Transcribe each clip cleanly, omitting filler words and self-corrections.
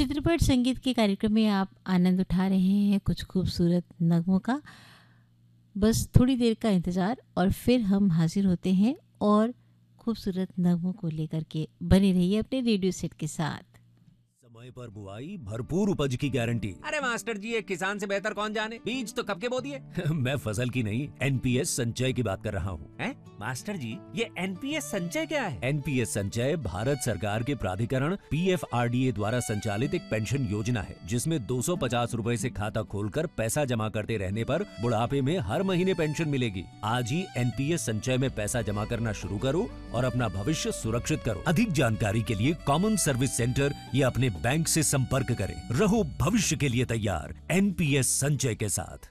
चित्रपट संगीत के कार्यक्रम में आप आनंद उठा रहे हैं कुछ खूबसूरत नगमों का। बस थोड़ी देर का इंतज़ार और फिर हम हाजिर होते हैं और खूबसूरत नगमों को लेकर के बने रहिए अपने रेडियो सेट के साथ। समय पर बुआई, भरपूर उपज की गारंटी। अरे मास्टर जी, एक किसान से बेहतर कौन जाने, बीज तो कब के बो दिए। मैं फसल की नहीं, एनपीएस संचय की बात कर रहा हूँ। हैं? मास्टर जी, ये एनपीएस संचय क्या है? एनपीएस संचय भारत सरकार के प्राधिकरण पीएफआरडीए द्वारा संचालित एक पेंशन योजना है, जिसमें 250 रूपए से खाता खोलकर पैसा जमा करते रहने पर बुढ़ापे में हर महीने पेंशन मिलेगी। आज ही एनपीएस संचय में पैसा जमा करना शुरू करो और अपना भविष्य सुरक्षित करो। अधिक जानकारी के लिए कॉमन सर्विस सेंटर या अपने बैंक से संपर्क करें। रहो भविष्य के लिए तैयार एनपीएस संचय के साथ।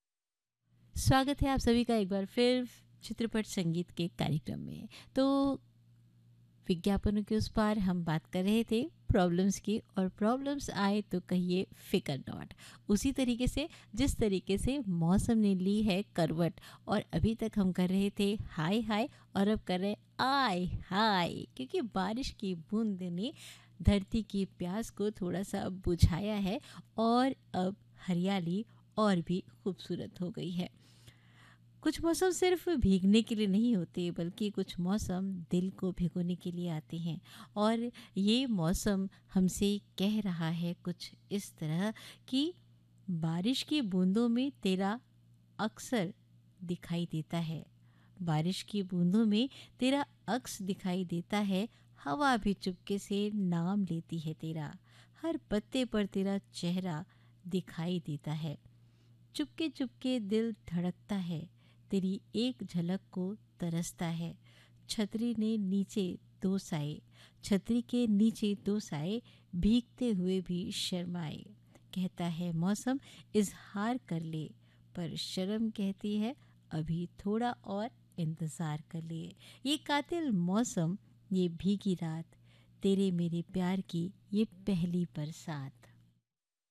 स्वागत है आप सभी का एक बार फिर चित्रपट संगीत के कार्यक्रम में। तो विज्ञापनों के उस पार हम बात कर रहे थे प्रॉब्लम्स की, और प्रॉब्लम्स आए तो कहिए फिकर नॉट। उसी तरीके से जिस तरीके से मौसम ने ली है करवट, और अभी तक हम कर रहे थे हाय हाय और अब कर रहे आय हाय, क्योंकि बारिश की बूंद ने धरती की प्यास को थोड़ा सा बुझाया है और अब हरियाली और भी खूबसूरत हो गई है। कुछ मौसम सिर्फ भीगने के लिए नहीं होते, बल्कि कुछ मौसम दिल को भिगोने के लिए आते हैं। और ये मौसम हमसे कह रहा है कुछ इस तरह कि बारिश की बूंदों में तेरा अक्सर दिखाई देता है, बारिश की बूंदों में तेरा अक्स दिखाई देता है, हवा भी चुपके से नाम लेती है तेरा, हर पत्ते पर तेरा चेहरा दिखाई देता है, चुपके चुपके दिल धड़कता है, तेरी एक झलक को तरसता है। छतरी ने नीचे दो साए, छतरी के नीचे दो साए, भीगते हुए भी शर्माए। कहता है मौसम इजहार कर ले, पर शर्म कहती है अभी थोड़ा और इंतज़ार कर ले। ये कातिल मौसम, ये भीगी रात, तेरे मेरे प्यार की ये पहली बरसात।